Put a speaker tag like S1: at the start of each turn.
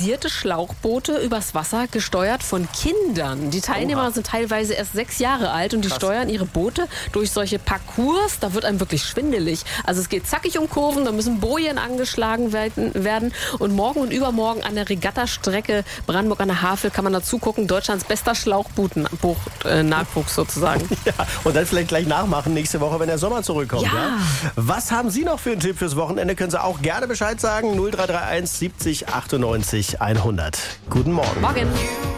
S1: motorisierte Schlauchboote übers Wasser, gesteuert von Kindern. Die Teilnehmer sind teilweise erst 6 Jahre alt und die steuern ihre Boote durch solche Parcours. Da wird einem wirklich schwindelig. Also es geht zackig um Kurven, da müssen Bojen angeschlagen werden. Und morgen und übermorgen an der Regattastrecke Brandenburg an der Havel kann man dazu gucken. Deutschlands bester Schlauchboot-Nachwuchs sozusagen.
S2: Ja, und dann vielleicht gleich nachmachen nächste Woche, wenn der Sommer zurückkommt.
S1: Ja.
S2: Was haben Sie noch für einen Tipp fürs Wochenende? Können Sie auch gerne Bescheid sagen. 0331 70 98 100. Guten Morgen.
S1: Morgen.